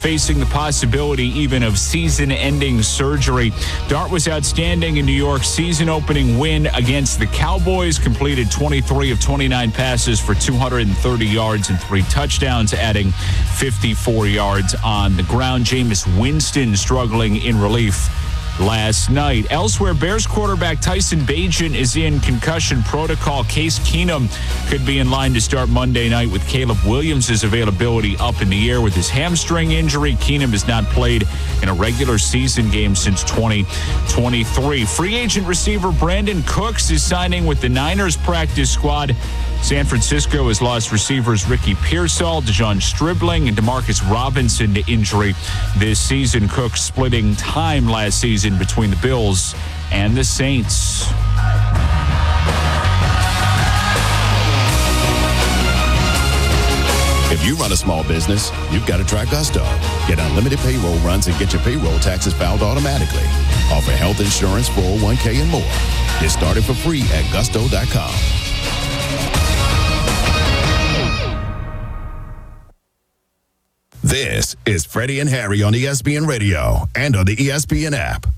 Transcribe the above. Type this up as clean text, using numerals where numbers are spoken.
facing the possibility even of season-ending surgery. Dart was outstanding in New York's season-opening win against the Cowboys, completed 23 of 29 passes for 230 yards and 3 touchdowns, adding 54 yards on the ground. Jameis Winston struggling in relief last night. Elsewhere, Bears quarterback Tyson Bagent is in concussion protocol. Case Keenum could be in line to start Monday night with Caleb Williams' availability up in the air with his hamstring injury. Keenum has not played in a regular season game since 2023. Free agent receiver Brandon Cooks is signing with the Niners practice squad. San Francisco has lost receivers Ricky Pearsall, DeJon Stribling, and Demarcus Robinson to injury this season. Cooks splitting time last season between the Bills and the Saints. If you run a small business, you've got to try Gusto. Get unlimited payroll runs and get your payroll taxes filed automatically. Offer health insurance, 401k, and more. Get started for free at gusto.com. This is Freddie and Harry on ESPN Radio and on the ESPN app.